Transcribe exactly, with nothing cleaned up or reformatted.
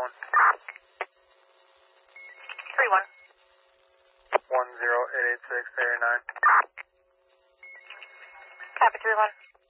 going? three one. one zero eight eight six, area nine. Copy three one.